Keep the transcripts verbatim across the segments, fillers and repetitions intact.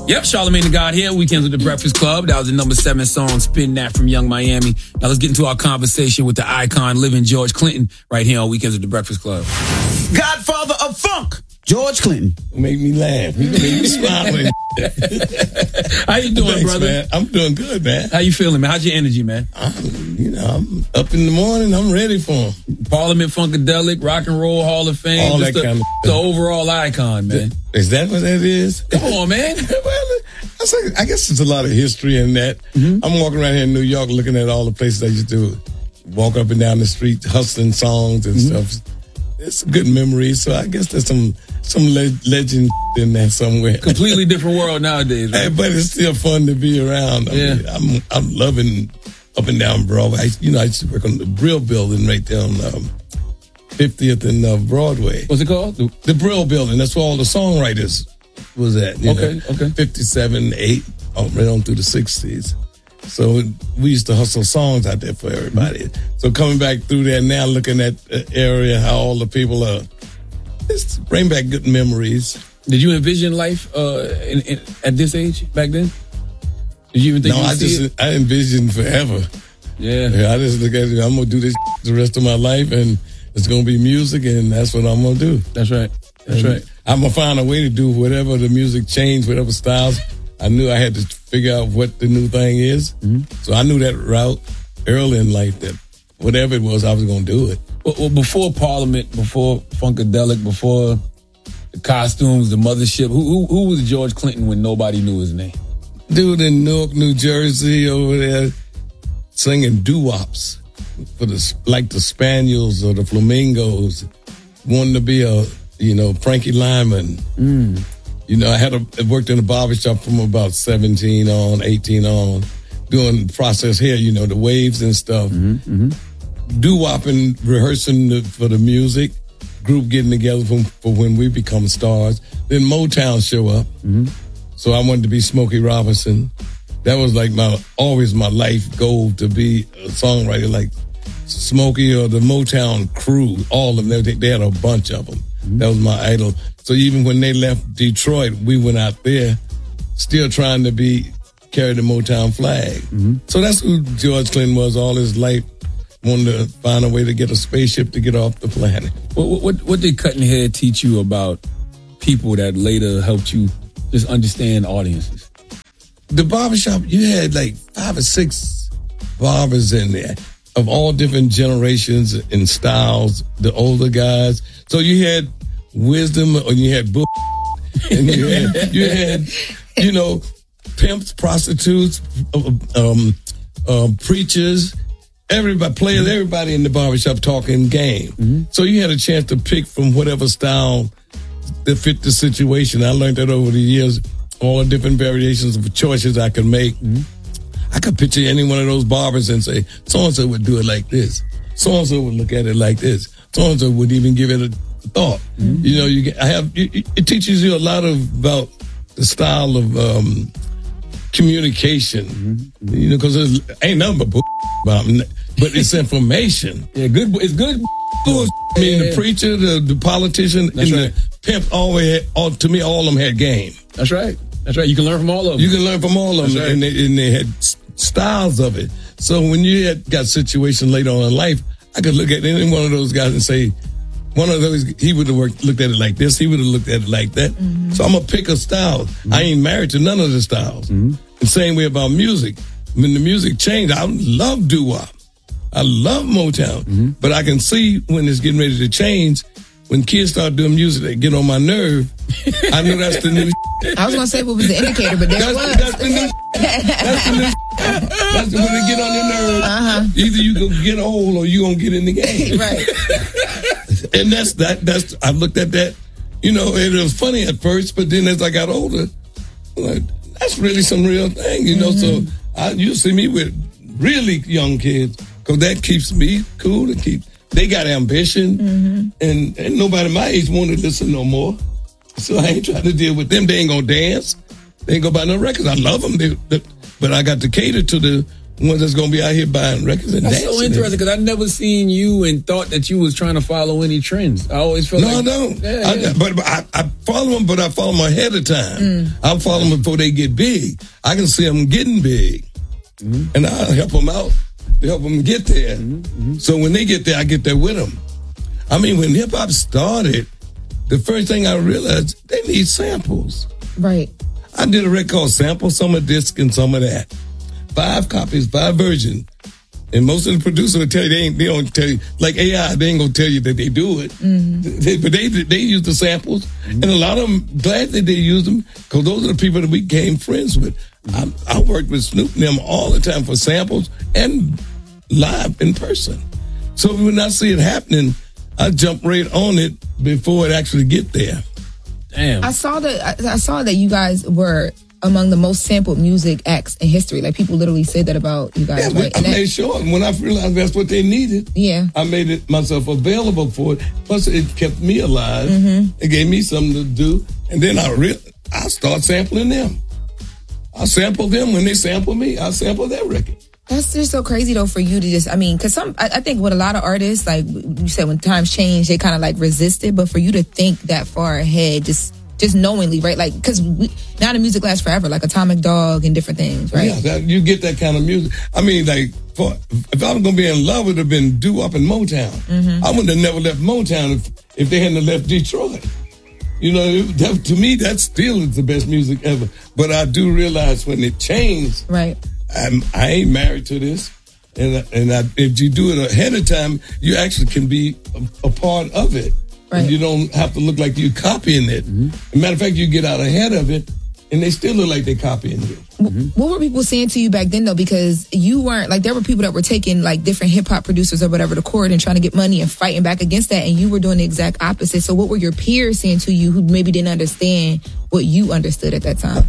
Yep, Charlamagne the God here. Weekends with the Breakfast Club. That was the number seven song, Spin That from Young Miami. Now let's get into our conversation with the icon, living George Clinton, right here on Weekends with the Breakfast Club. Godfather of funk, George Clinton. Make me laugh. You make me smile. How you doing, Thanks, brother? Man. I'm doing good, man. How you feeling, man? How's your energy, man? I'm, you know, I'm up in the morning. I'm ready for him. Parliament Funkadelic, Rock and Roll Hall of Fame. All just that the, kind of the overall icon, man. Is that what that is? Come on, man. Well, I, say, I guess there's a lot of history in that. Mm-hmm. I'm walking around here in New York looking at all the places I used to walk up and down the street hustling songs and mm-hmm. stuff. It's good memories, so I guess there's some some le- legend in there somewhere. Completely different world nowadays, right? Hey, but it's still fun to be around. I yeah. mean, I'm I'm loving up and down Broadway. I, you know, I used to work on the Brill Building right there on um, fiftieth and uh, Broadway. What's it called? The, the Brill Building. That's where all the songwriters was at. You okay, know, okay. fifty-seven, eight, right on through the sixties. So we used to hustle songs out there for everybody. Mm-hmm. So coming back through there now, looking at the area, how all the people are, it's bring back good memories. Did you envision life uh, in, in, at this age back then? Did you even think? No, you I just it? I envisioned forever. Yeah. yeah, I just look at it. I'm gonna do this the rest of my life, and it's gonna be music, and that's what I'm gonna do. That's right. That's and right. I'm gonna find a way to do whatever the music changed, whatever styles. I knew I had to figure out what the new thing is. Mm-hmm. So I knew that route early in life that whatever it was, I was going to do it. Well, well, before Parliament, before Funkadelic, before the costumes, the mothership, who, who who was George Clinton when nobody knew his name? Dude in Newark, New Jersey over there singing doo-wops for the, like the Spaniels or the Flamingos, wanting to be a, you know, Frankie Lyman. Mm. You know, I had a, I worked in a barbershop from about seventeen on, eighteen on, doing process hair, you know, the waves and stuff. Mm-hmm, mm-hmm. Doo-wopping, rehearsing the, for the music, group getting together for, for when we become stars. Then Motown show up. Mm-hmm. So I wanted to be Smokey Robinson. That was like my, always my life goal, to be a songwriter like Smokey or the Motown crew. All of them, they, they had a bunch of them. Mm-hmm. That was my idol. So even when they left Detroit, we went out there still trying to be, carry the Motown flag. Mm-hmm. So that's who George Clinton was all his life, wanted to find a way to get a spaceship to get off the planet. What, what, what did Cutting Hair teach you about people that later helped you just understand audiences? The barbershop, you had like five or six barbers in there of all different generations and styles, the older guys. So you had wisdom, or you had bull, and you had, you had, you know, pimps, prostitutes, um, um, preachers, everybody, players, everybody in the barbershop talking game. Mm-hmm. So you had a chance to pick from whatever style that fit the situation. I learned that over the years, all the different variations of choices I could make. Mm-hmm. I could picture any one of those barbers and say, so-and-so would do it like this. So-and-so would look at it like this. So-and-so would even give it a thought. Mm-hmm. You know, you get, I have, you, it teaches you a lot of, about the style of um, communication, mm-hmm. you know, because there ain't nothing but bull about it, but it's information. Yeah, good, it's good. I mean, yeah. The preacher, the, the politician, That's and right. the pimp, always had, all, to me, all of them had game. That's right. That's right. You can learn from all of them. You can learn from all of them, right. and, they, and they had styles of it. So when you had got situations later on in life, I could look at any one of those guys and say, one of those, he would have worked, looked at it like this, he would have looked at it like that. Mm-hmm. So I'm going to pick a style. Mm-hmm. I ain't married to none of the styles. Mm-hmm. The same way about music. When the music changed, I love doo-wop. I love Motown. Mm-hmm. But I can see when it's getting ready to change, when kids start doing music that get on my nerve, I know that's the new I was going to say what was the indicator, but there that's, it was. That's the new That's the new That's the, when they get on your nerves. Uh-huh. Either you gonna get old or you gonna get in the game. Right. And that's that. That's I looked at that. You know, it was funny at first, but then as I got older, I'm like, that's really some real thing. You know, mm-hmm. so I, you see me with really young kids because that keeps me cool and keep. They got ambition, mm-hmm. and, and nobody my age want to listen no more. So I ain't trying to deal with them. They ain't gonna dance. They ain't gonna buy no records. I love them, they, they, but I got to cater to the ones that's gonna be out here buying records and That's dancing. so interesting because I never seen you and thought that you was trying to follow any trends. I always felt No, like I don't. Yeah, I, yeah. But, but I, I follow them, but I follow them ahead of time. Mm. I follow them before they get big. I can see them getting big, Mm-hmm. and I help them out to help them get there. Mm-hmm. So when they get there, I get there with them. I mean, when hip hop started, the first thing I realized they need samples. Right. I did a record called Sample Some of This and Some of That. Five copies, five versions. And most of the producers will tell you, they ain't, they don't tell you, like A I, they ain't gonna tell you that they do it. Mm-hmm. They, but they they use the samples. And a lot of them, glad that they use them, because those are the people that we became friends with. I, I worked with Snoop and them all the time for samples and live in person. So when I see it happening, I jump right on it before it actually get there. Damn. I saw that. I, I saw that you guys were among the most sampled music acts in history. Like people literally said that about you guys. Yeah, right? but I And that- made sure. And when I realized that's what they needed, Yeah. I made it myself available for it. Plus, it kept me alive. Mm-hmm. It gave me something to do. And then I re- I start sampling them. I sample them when they sample me. I sample their record. That's just so crazy though for you to just, I mean, because some, I, I think with a lot of artists, like you said, when times change, they kind of like resist it. But for you to think that far ahead, just just knowingly, right? Like, because now the music lasts forever, like Atomic Dog and different things, right? Yeah, that, you get that kind of music. I mean, like, for, if I was going to be in love, it would have been doo-wop in Motown. Mm-hmm. I wouldn't have never left Motown if, if they hadn't left Detroit. You know, that, to me, that still is the best music ever. But I do realize when it changed, Right. I'm, I ain't married to this. And, and I, if you do it ahead of time, you actually can be a, a part of it. Right. And you don't have to look like you're copying it. Mm-hmm. As a matter of fact, you get out ahead of it, and they still look like they're copying you. Mm-hmm. What were people saying to you back then though? Because you weren't, like, there were people that were taking like different hip hop producers or whatever to court and trying to get money and fighting back against that, and you were doing the exact opposite. So what were your peers saying to you who maybe didn't understand what you understood at that time?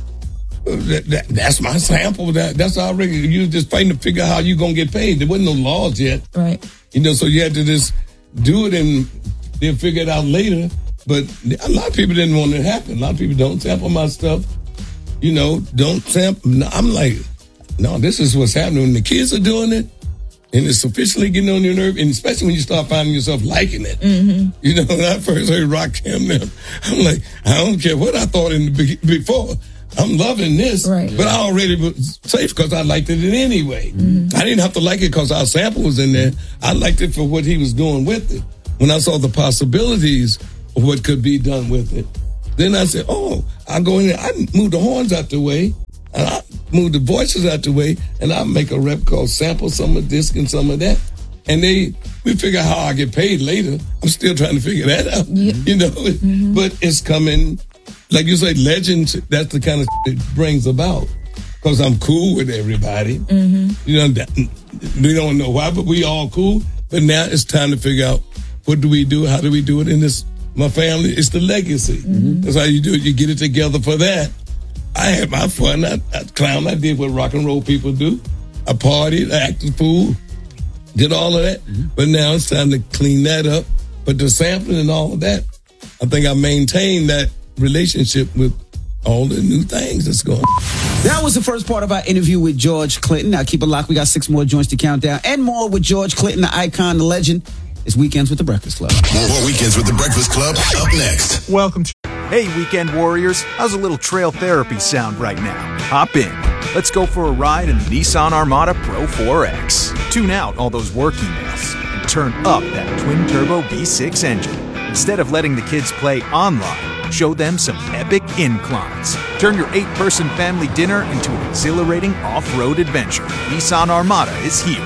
That, that, that's my sample. That, that's already, you was just fighting to figure out how you going to get paid. There wasn't no laws yet. Right. You know, so you had to just do it and then figure it out later. But a lot of people didn't want it to happen. A lot of people don't sample my stuff. You know, don't sample. No, I'm like, no, this is what's happening. When the kids are doing it, and it's officially getting on your nerve, and especially when you start finding yourself liking it. Mm-hmm. You know, when I first heard Rakim, them, I'm like, I don't care what I thought in the be- before. I'm loving this, right. But I already was safe because I liked it anyway. Mm-hmm. I didn't have to like it because our sample was in there. I liked it for what he was doing with it. When I saw the possibilities of what could be done with it, then I said, oh, I go in there, I move the horns out the way, and I move the voices out the way, and I make a rep called Sample Some of This and Some of That. And they, we figure out how I get paid later. I'm still trying to figure that out, yeah. you know, mm-hmm. But it's coming. Like you say, legends, that's the kind of it brings about. Because I'm cool with everybody. Mm-hmm. You know, that, we don't know why, but we all cool. But now it's time to figure out, what do we do? How do we do it in this, my family? It's the legacy. Mm-hmm. That's how you do it. You get it together for that. I had my fun. I, I clown. I did what rock and roll people do. I partied, I acted fool, did all of that. Mm-hmm. But now it's time to clean that up. But the sampling and all of that, I think I maintained that relationship with all the new things that's going on. That was the first part of our interview with George Clinton. Now keep it locked. We got six more joints to count down and more with George Clinton, the icon, the legend. It's Weekends with the Breakfast Club. More, more Weekends with the Breakfast Club up next. Welcome to... Hey, Weekend Warriors. How's a little trail therapy sound right now? Hop in. Let's go for a ride in the Nissan Armada Pro four X. Tune out all those work emails and turn up that twin-turbo V six engine. Instead of letting the kids play online, show them some epic inclines. Turn your eight-person family dinner into an exhilarating off-road adventure. Nissan Armada is here.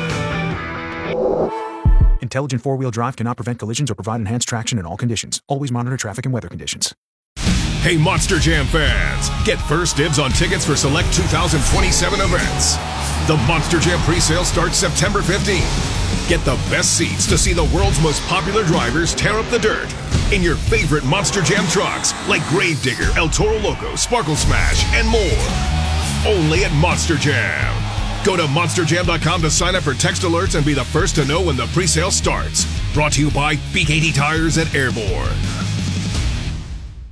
Intelligent four-wheel drive cannot prevent collisions or provide enhanced traction in all conditions. Always monitor traffic and weather conditions. Hey, Monster Jam fans! Get first dibs on tickets for select two thousand twenty-seven events. The Monster Jam pre-sale starts September fifteenth. Get the best seats to see the world's most popular drivers tear up the dirt in your favorite Monster Jam trucks like Gravedigger, El Toro Loco, Sparkle Smash, and more. Only at Monster Jam. Go to monster jam dot com to sign up for text alerts and be the first to know when the pre-sale starts. Brought to you by B K D Tires at Airborne.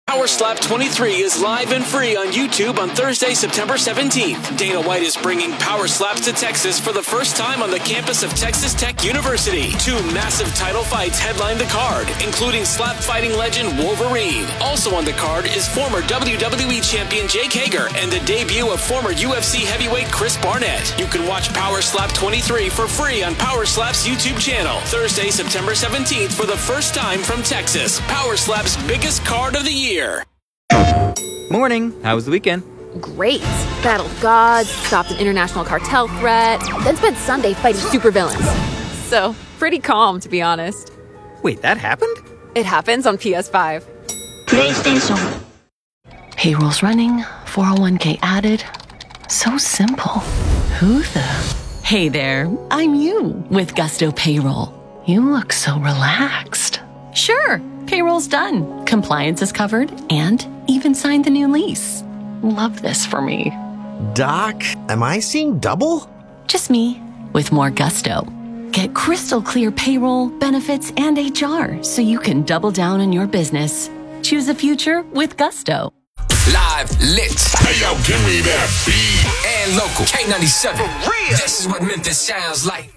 Power Slap twenty-three is live and free on YouTube on Thursday, September seventeenth. Dana White is bringing Power Slaps to Texas for the first time on the campus of Texas Tech University. Two massive title fights headline the card, including slap fighting legend Wolverine. Also on the card is former W W E champion Jake Hager and the debut of former U F C heavyweight Chris Barnett. You can watch Power Slap twenty-three for free on Power Slap's YouTube channel. Thursday, September seventeenth for the first time from Texas. Power Slap's biggest card of the year. Morning. How was the weekend? Great. Battled gods, stopped an international cartel threat, then spent Sunday fighting supervillains. So, pretty calm, to be honest. Wait, that happened? It happens on P S five. PlayStation. Payroll's running, four oh one k added. So simple. Who the? Hey there, I'm you with Gusto Payroll. You look so relaxed. Sure, payroll's done. Compliance is covered and even signed the new lease. Love this for me. Doc, am I seeing double? Just me with more gusto. Get crystal clear payroll, benefits, and H R so you can double down on your business. Choose a future with Gusto. Live, lit. Hey, yo, give me that beat. And local. K ninety-seven. For real. This is what Memphis sounds like.